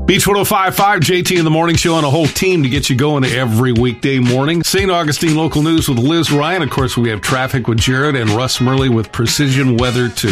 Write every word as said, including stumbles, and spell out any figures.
Beach one oh five point five, J T in the Morning Show, and a whole team to get you going every weekday morning. Saint Augustine local news with Liz Ryan. Of course, we have traffic with Jared and Russ Murley with Precision Weather too.